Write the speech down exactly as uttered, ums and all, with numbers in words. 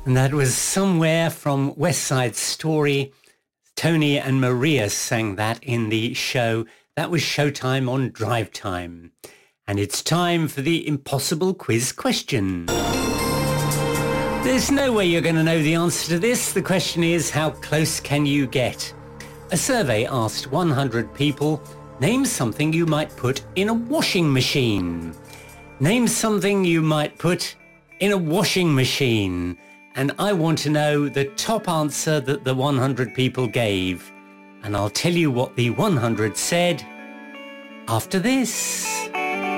And that was Somewhere from West Side Story. Tony and Maria sang that in the show. That was Showtime on Drive Time. And it's time for the impossible quiz question. There's no way you're going to know the answer to this. The question is, how close can you get? A survey asked one hundred people, name something you might put in a washing machine. Name something you might put in a washing machine. And I want to know the top answer that the one hundred people gave. And I'll tell you what the one hundred said after this.